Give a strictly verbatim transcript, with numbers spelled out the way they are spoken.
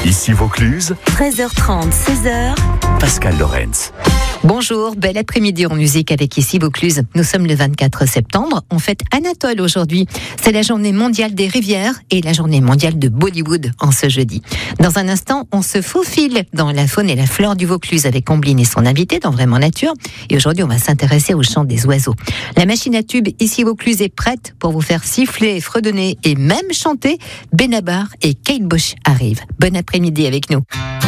Ici Vaucluse, treize heures trente, seize heures. Pascal Lorenz. Bonjour, bel après-midi en musique avec Ici Vaucluse. Nous sommes le vingt-quatre septembre, on fête Anatole aujourd'hui. C'est la journée mondiale des rivières et la journée mondiale de Bollywood en ce jeudi. Dans un instant, on se faufile dans la faune et la flore du Vaucluse avec Combline et son invité dans Vraiment Nature. Et aujourd'hui, on va s'intéresser au chant des oiseaux. La machine à tube Ici Vaucluse est prête pour vous faire siffler, fredonner et même chanter. Benabar et Kate Bush arrivent. Bon après-midi avec nous.